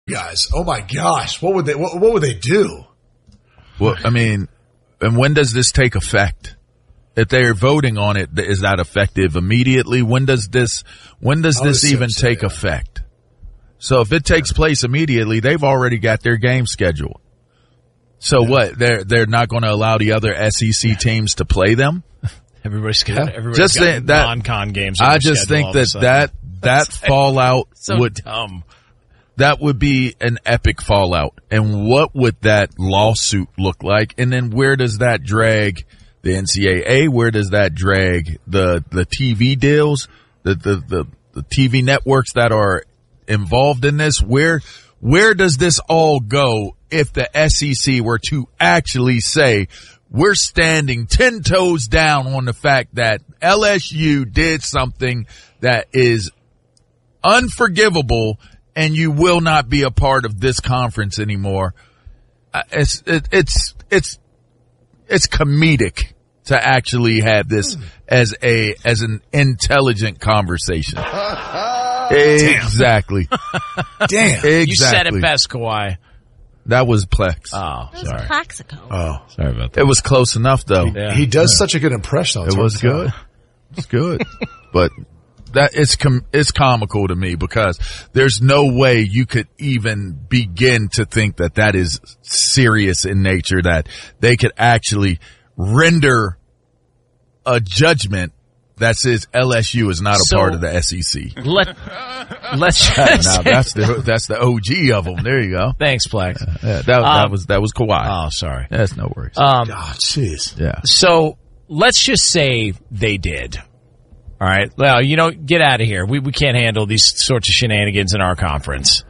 guys. Oh my gosh. What would they do? Well, I mean, and when does this take effect? If they're voting on it, is that effective immediately? When does this even take effect? So if it takes place immediately, they've already got their game scheduled. So what? They're not going to allow the other SEC teams to play them? Everybody's got non-con games. I just think that fallout dumb. That would be an epic fallout. And what would that lawsuit look like? And then where does that drag the NCAA? Where does that drag the TV deals, the TV networks that are involved in this? Where does this all go if the SEC were to actually say, we're standing 10 toes down on the fact that LSU did something that is unforgivable and you will not be a part of this conference anymore? It's comedic to actually have this as an intelligent conversation. Exactly. Damn. Exactly. You said it best, Kawhi. That was Plex. Oh, It was sorry. Plaxico. Oh, Sorry about that. It was close enough, though. Yeah. he does such a good impression. It was good. It's good. But that it's comical to me because there's no way you could even begin to think that is serious in nature, that they could actually render a judgment that says LSU is not a part of the SEC. Let's Now that's the OG of them. There you go. Thanks, Plex. That was Kawhi. Oh, sorry. That's no worries. God, jeez. Yeah. So let's just say they did. All right. Well, get out of here. We can't handle these sorts of shenanigans in our conference.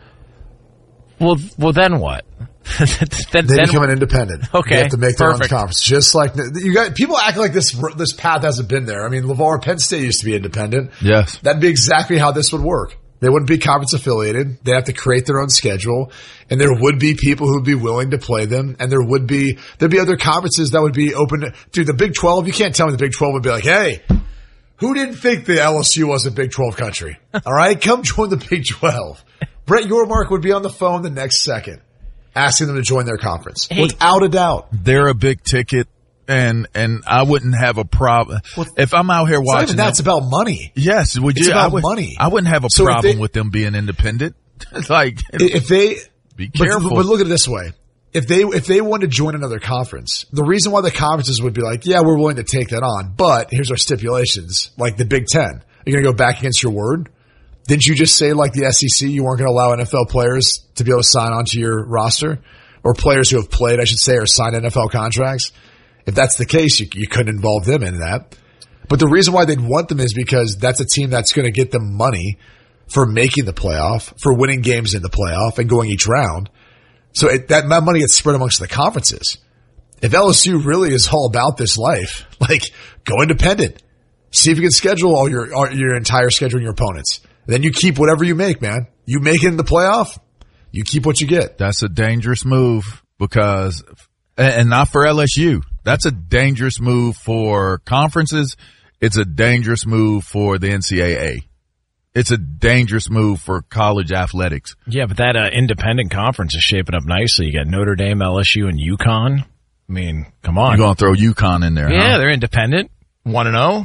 Well, then what? They become an independent. Okay, they have to make their perfect. own conference. Just like you got people act like this path hasn't been there. I mean, LeVar, Penn State used to be independent. Yes, that'd be exactly how this would work. They wouldn't be conference affiliated. They'd have to create their own schedule, and there would be people who'd be willing to play them, and there'd be other conferences that would be open to the Big 12. You can't tell me the Big 12 would be like, hey, who didn't think the LSU was a Big 12 country? All right, come join the Big 12. Brett Yormark would be on the phone the next second, asking them to join their conference, without a doubt. They're a big ticket, and I wouldn't have a problem if I'm out here watching. That's about money. Yes, it's about money. I wouldn't have a problem with them being independent. Like if they be careful. But look at it this way: if they wanted to join another conference, the reason why the conferences would be like, yeah, we're willing to take that on, but here's our stipulations. Like the Big Ten, you're going to go back against your word. Didn't you just say, like the SEC, you weren't going to allow NFL players to be able to sign onto your roster? Or players who have played, I should say, or signed NFL contracts? If that's the case, you couldn't involve them in that. But the reason why they'd want them is because that's a team that's going to get them money for making the playoff, for winning games in the playoff and going each round. So that money gets spread amongst the conferences. If LSU really is all about this life, like, go independent. See if you can schedule all your entire schedule and your opponents. Then you keep whatever you make, man. You make it in the playoff, you keep what you get. That's a dangerous move because, and not for LSU. That's a dangerous move for conferences. It's a dangerous move for the NCAA. It's a dangerous move for college athletics. Yeah, but that independent conference is shaping up nicely. You got Notre Dame, LSU, and UConn. I mean, come on. You're going to throw UConn in there, Yeah, huh? they're independent. 1-0.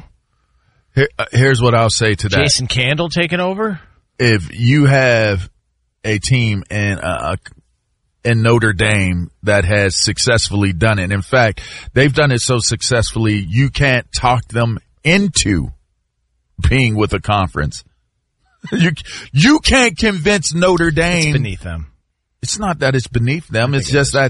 Here's what I'll say to that. Jason Candle taking over? If you have a team in Notre Dame that has successfully done it, in fact, they've done it so successfully, you can't talk them into being with a conference. You can't convince Notre Dame. It's beneath them. It's not that it's beneath them. It's just that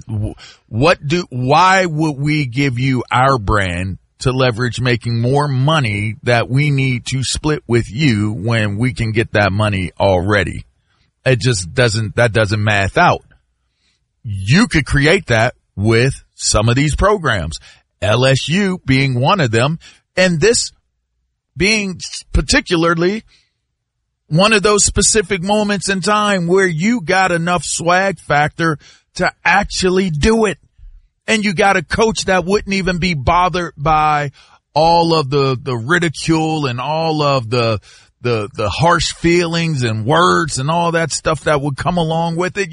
why would we give you our brand to leverage making more money that we need to split with you when we can get that money already? It just doesn't math out. You could create that with some of these programs, LSU being one of them, and this being particularly one of those specific moments in time where you got enough swag factor to actually do it. And you got a coach that wouldn't even be bothered by all of the ridicule and all of the harsh feelings and words and all that stuff that would come along with it.